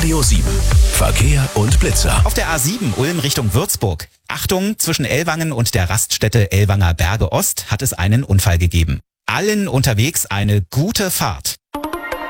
Radio 7. Verkehr und Blitzer. Auf der A7 Ulm Richtung Würzburg. Achtung, zwischen Ellwangen und der Raststätte Ellwanger Berge Ost hat es einen Unfall gegeben. Allen unterwegs eine gute Fahrt.